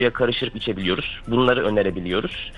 suya karıştırıp içebiliyoruz. Bunları önerebiliyoruz.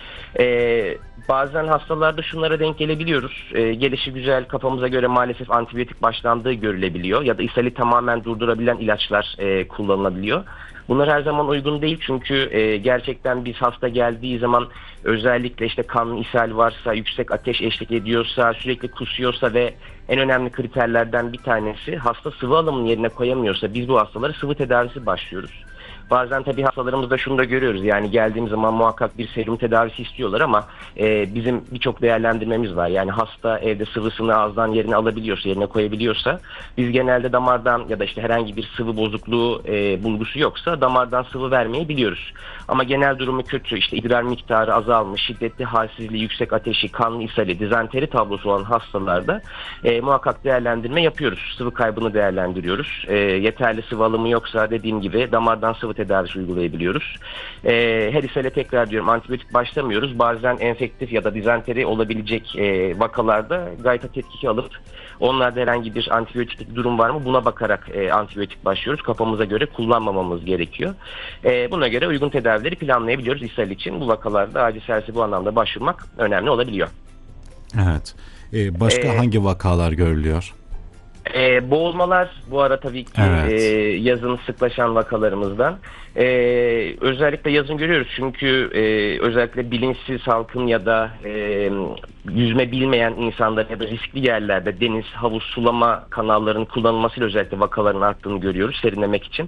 Bazen hastalarda şunlara denk gelebiliyoruz. Gelişi güzel, kafamıza göre maalesef antibiyotik başlandığı görülebiliyor. Ya da ishali tamamen durdurabilen ilaçlar kullanılabiliyor. Bunlar her zaman uygun değil çünkü gerçekten biz hasta geldiği zaman özellikle işte kan ishal varsa, yüksek ateş eşlik ediyorsa, sürekli kusuyorsa ve en önemli kriterlerden bir tanesi hasta sıvı alımını yerine koyamıyorsa biz bu hastalara sıvı tedavisi başlıyoruz. Bazen tabii hastalarımızda şunu da görüyoruz. Yani geldiğim zaman muhakkak bir serum tedavisi istiyorlar ama bizim birçok değerlendirmemiz var. Yani hasta evde sıvısını ağızdan yerine alabiliyorsa, yerine koyabiliyorsa biz genelde damardan ya da işte herhangi bir sıvı bozukluğu bulgusu yoksa damardan sıvı vermeyi biliyoruz. Ama genel durumu kötü, işte idrar miktarı azalmış, şiddetli halsizliği, yüksek ateşi, kanlı ishali, dizanteri tablosu olan hastalarda muhakkak değerlendirme yapıyoruz. Sıvı kaybını değerlendiriyoruz. Yeterli sıvı alımı yoksa dediğim gibi damardan sıvı tedavisi uygulayabiliyoruz. Her ishale tekrar diyorum antibiyotik başlamıyoruz. Bazen enfektif ya da dizanteri olabilecek vakalarda gayta tetkiki alıp onlarda herhangi bir antibiyotiklik durum var mı buna bakarak antibiyotik başlıyoruz. Kafamıza göre kullanmamamız gerekiyor. Buna göre uygun tedavileri planlayabiliyoruz ishal için. Bu vakalarda acil servise bu anlamda başvurmak önemli olabiliyor. Evet. Başka hangi vakalar görülüyor? Boğulmalar bu ara tabii ki Evet. yazın sıklaşan vakalarımızdan. Özellikle yazın görüyoruz çünkü özellikle bilinçsiz halkın ya da yüzme bilmeyen insanların ya da riskli yerlerde deniz, havuz, sulama kanallarının kullanılmasıyla özellikle vakaların arttığını görüyoruz serinlemek için.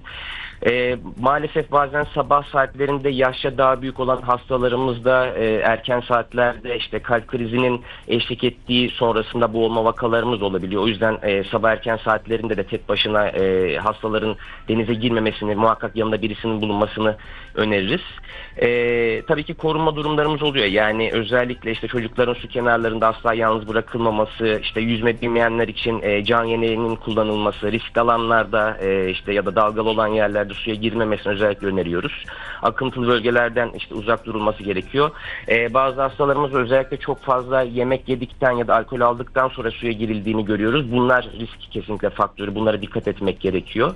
Maalesef bazen sabah saatlerinde yaşça daha büyük olan hastalarımızda erken saatlerde işte kalp krizinin eşlik ettiği sonrasında boğulma vakalarımız olabiliyor. O yüzden sabah erken saatlerinde de tek başına hastaların denize girmemesini, muhakkak yanında birisinin bulunmasını öneririz. Tabii ki korunma durumlarımız oluyor. Yani özellikle işte çocukların su kenarlarında asla yalnız bırakılmaması, işte yüzme bilmeyenler için can yeneğinin kullanılması, riskli alanlarda işte ya da dalgalı olan yerlerde suya girmemesini özellikle öneriyoruz. Akıntılı bölgelerden işte uzak durulması gerekiyor. Bazı hastalarımız özellikle çok fazla yemek yedikten ya da alkol aldıktan sonra suya girildiğini görüyoruz. Bunlar risk kesinlikle faktörü. Bunlara dikkat etmek gerekiyor.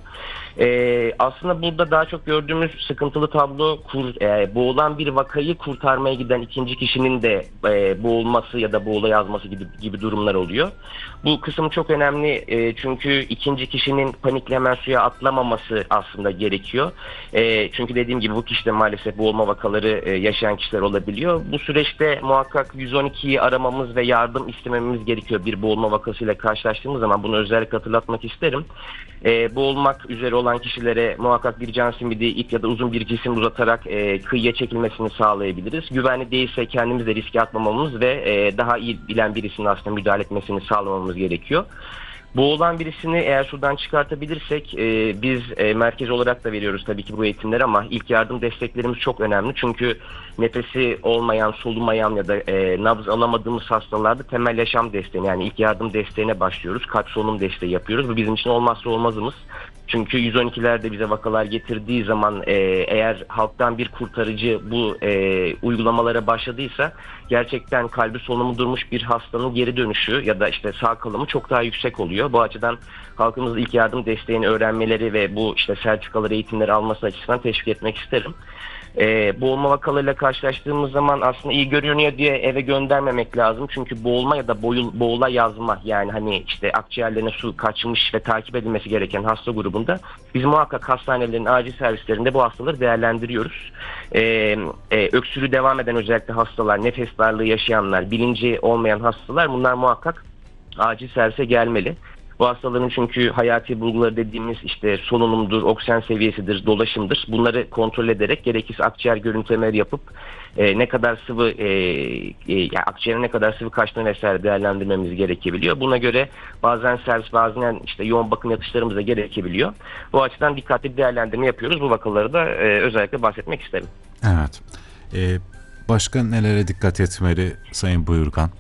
Aslında burada daha çok gördüğümüz sıkıntılı tablo boğulan bir vakayı kurtarmaya giden ikinci kişinin de boğulması ya da boğula yazması gibi durumlar oluyor. Bu kısım çok önemli çünkü ikinci kişinin panikle hemen suya atlamaması aslında gerekiyor. Çünkü dediğim gibi bu kişide maalesef boğulma vakaları yaşayan kişiler olabiliyor. Bu süreçte muhakkak 112'yi aramamız ve yardım istememiz gerekiyor bir boğulma vakasıyla karşılaştığımız zaman. Bunu özellikle hatırlatmak isterim. Boğulmak üzere olan kişilere muhakkak bir can simidi, ip ya da uzun bir cisim uzatarak kıyıya çekilmesini sağlayabiliriz. Güvenli değilse kendimiz de riske atmamamız ve daha iyi bilen birisinin aslında müdahale etmesini sağlamamız gerekiyor. Boğulan birisini eğer sudan çıkartabilirsek biz merkez olarak da veriyoruz tabii ki bu eğitimleri ama ilk yardım desteklerimiz çok önemli. Çünkü nefesi olmayan, solumayan ya da nabız alamadığımız hastalarda temel yaşam desteğine yani ilk yardım desteğine başlıyoruz. Kalp solunum desteği yapıyoruz. Bu bizim için olmazsa olmazımız. Çünkü 112'ler de bize vakalar getirdiği zaman eğer halktan bir kurtarıcı bu uygulamalara başladıysa gerçekten kalbi solunumu durmuş bir hastanın geri dönüşü ya da işte sağ kalımı çok daha yüksek oluyor. Bu açıdan halkımızın ilk yardım desteğini öğrenmeleri ve bu işte sertifikaları, eğitimleri alması açısından teşvik etmek isterim. Boğulma vakalarıyla karşılaştığımız zaman aslında iyi görünüyor diye eve göndermemek lazım. Çünkü boğulma ya da boğula yazma yani hani işte akciğerlerine su kaçmış ve takip edilmesi gereken hasta grubunda biz muhakkak hastanelerin acil servislerinde bu hastaları değerlendiriyoruz. Öksürüğü devam eden özellikle hastalar, nefes darlığı yaşayanlar, bilinci olmayan hastalar bunlar muhakkak acil servise gelmeli. Bu hastaların çünkü hayati bulguları dediğimiz işte solunumdur, oksijen seviyesidir, dolaşımdır. Bunları kontrol ederek gerekirse akciğer görüntülemeleri yapıp ne kadar sıvı yani akciğere ne kadar sıvı kaçtığını vesaire değerlendirmemiz gerekebiliyor. Buna göre bazen servis bazen işte yoğun bakım yatışlarımız da gerekebiliyor. Bu açıdan dikkatli bir değerlendirme yapıyoruz. Bu vakaları da özellikle bahsetmek isterim. Evet. Başka nelere dikkat etmeli Sayın Buyurgan?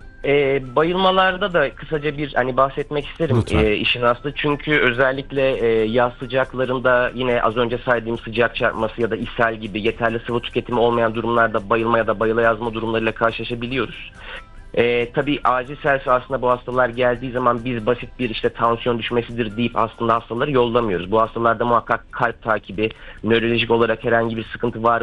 Bayılmalarda da kısaca bir hani bahsetmek isterim işin aslı. Çünkü özellikle yaz sıcaklarında yine az önce saydığım sıcak çarpması ya da ishal gibi yeterli sıvı tüketimi olmayan durumlarda bayılma ya da bayıla yazma durumlarıyla karşılaşabiliyoruz. Tabii acil servise aslında bu hastalar geldiği zaman biz basit bir işte tansiyon düşmesidir deyip aslında hastaları yollamıyoruz. Bu hastalarda muhakkak kalp takibi, nörolojik olarak herhangi bir sıkıntı var